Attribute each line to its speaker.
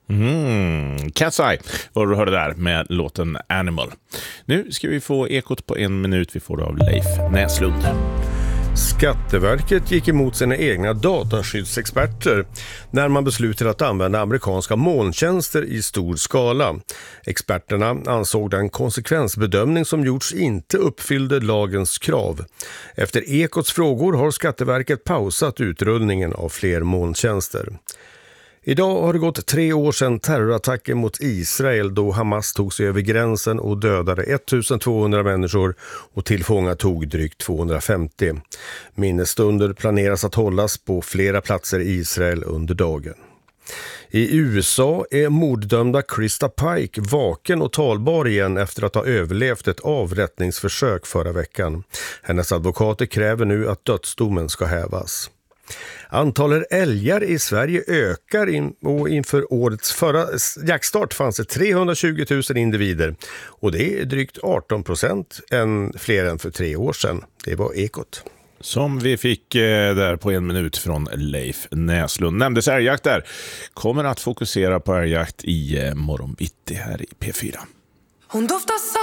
Speaker 1: Cat's Eye var du hörde där med låten Animal. Nu ska vi få ekot på 1 minut. Vi får det av Leif Näslund.
Speaker 2: Skatteverket gick emot sina egna dataskyddsexperter när man beslutade att använda amerikanska molntjänster i stor skala. Experterna ansåg den konsekvensbedömning som gjorts inte uppfyllde lagens krav. Efter Ekots frågor har Skatteverket pausat utrullningen av fler molntjänster. Idag har det gått 3 år sedan terrorattacken mot Israel då Hamas tog sig över gränsen och dödade 1200 människor och tillfångatog drygt 250. Minnesstunder planeras att hållas på flera platser i Israel under dagen. I USA är morddömda Krista Pike vaken och talbar igen efter att ha överlevt ett avrättningsförsök förra veckan. Hennes advokater kräver nu att dödsdomen ska hävas. Antalet älgar i Sverige ökar och inför årets förra jaktstart fanns det 320 000 individer och det är drygt 18% fler än för 3 år sedan. Det var Ekot.
Speaker 1: Som vi fick där på 1 minut från Leif Näslund. Nämndes älgjakt där. Kommer att fokusera på älgjakt i morgonbitti här i P4.
Speaker 3: Hon doftar